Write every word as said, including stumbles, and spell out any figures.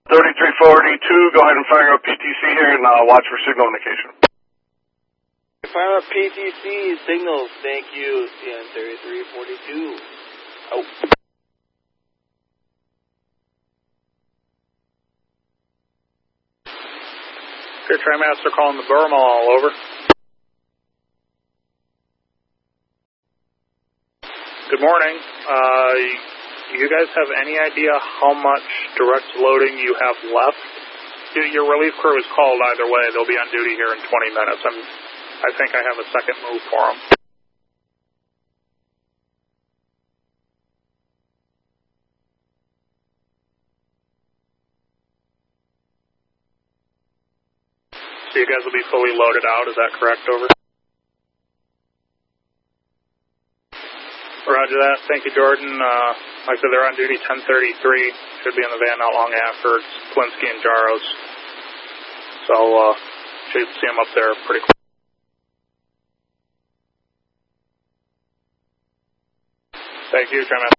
thirty-three forty-two, go ahead and fire up P T C here and uh, watch for signal indication. Fire up P T C signals, thank you, C N thirty-three forty-two. Oh. Here, Trimaster calling the Burma all over. Good morning. Uh, you guys have any idea how much direct loading you have left? Your relief crew is called either way. They'll be on duty here in twenty minutes. I'm, I think I have a second move for them. So you guys will be fully loaded out, is that correct, over? Roger that. Thank you, Jordan. Uh, like I said, they're on duty ten thirty-three. Should be in the van not long after. It's Klinsky and Jaros. So, uh, should see them up there pretty quick. Thank you, Trim.